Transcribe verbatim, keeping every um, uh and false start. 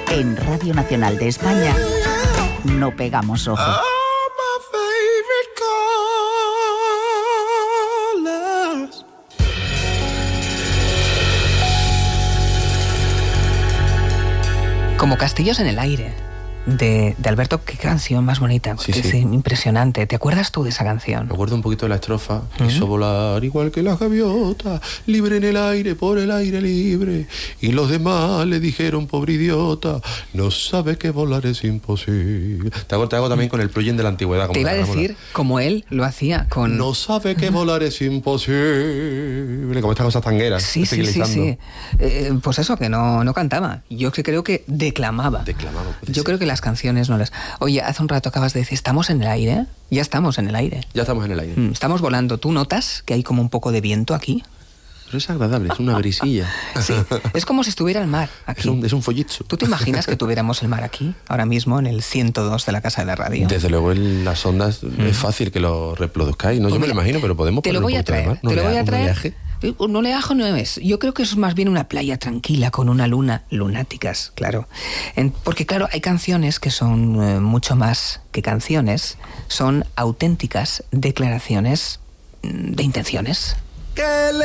En Radio Nacional de España no pegamos ojo. Como Castillos en el aire, de, de Alberto. Qué canción más bonita, sí, qué, sí. sí, impresionante. ¿Te acuerdas tú de esa canción? Me acuerdo un poquito de la estrofa. Uh-huh. Quiso volar igual que la gaviota, libre en el aire, por el aire libre. Y los demás le dijeron, pobre idiota, no sabe que volar es imposible. Te hago, te hago también con el plugin de la antigüedad. Como te iba a decir, la... como él lo hacía con... No sabe que volar es imposible. Como estas cosas tangueras. Sí, sí, sí, sí. Eh, pues eso, que no, no cantaba. Yo creo que declamaba. Declamaba. Yo ser. creo que las canciones no las... Oye, hace un rato acabas de decir, ¿estamos en el aire? Ya estamos en el aire. Ya estamos en el aire. Mm, estamos volando. ¿Tú notas que hay como un poco de viento aquí? Pero es agradable, es una brisilla. Sí, es como si estuviera el mar aquí. Es un, es un follitzo. ¿Tú te imaginas que tuviéramos el mar aquí, ahora mismo, en el ciento dos de la Casa de la Radio? Desde luego en las ondas mm. es fácil que lo reproduzcáis, ¿no? Pues yo mira, me lo imagino, pero podemos te lo voy a traer, no te lo voy a traer. Oleaje. Un oleaje no es. Yo creo que eso es más bien una playa tranquila con una luna, lunáticas, claro. En, porque claro, hay canciones que son eh, mucho más que canciones, son auténticas declaraciones de intenciones.